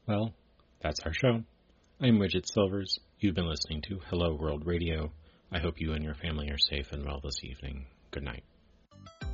Well, that's our show. I'm Widget Silvers. You've been listening to Hello World Radio. I hope you and your family are safe and well this evening. Good night.